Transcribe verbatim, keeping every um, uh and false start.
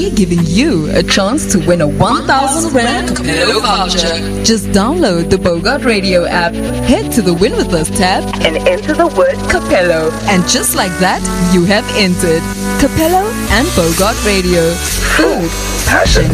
proudly giving you a chance to win a one thousand rand Capello voucher. Just download the Bogart Radio app, head to the Win With Us tab and enter the word Capello. And just like that, you have entered. Capello and Bogart Radio. Food, passion,